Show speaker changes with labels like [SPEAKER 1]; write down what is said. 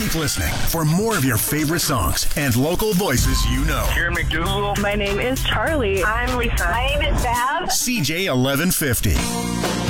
[SPEAKER 1] Keep listening for more of your favorite songs and local voices you know.
[SPEAKER 2] Here McDougal.
[SPEAKER 3] My name is Charlie.
[SPEAKER 4] I'm Lisa.
[SPEAKER 5] My name is Bev.
[SPEAKER 1] CJ 1150.